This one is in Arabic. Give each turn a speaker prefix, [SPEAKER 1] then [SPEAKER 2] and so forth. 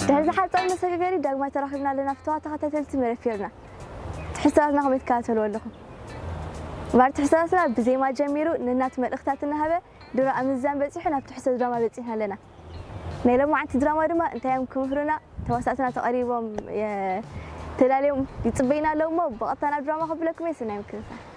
[SPEAKER 1] هذا حتى أنا سكري داق ما تراخبنا لنا فتوى تختلت مرفيرنا تحساسنا هم يتكاتلوا لكم بعد تحساسنا بزي ما جميرو للناس من اختاتنا هذا دورا أمزان بتحنا بتحسس دراما بتحنا لنا نيلو ما عند دراما دما أنت يوم كمفرنا توسعتنا تقريبا تلاليهم يتبينا لو ما بقطنا دراما قبلكم يسنا يمكن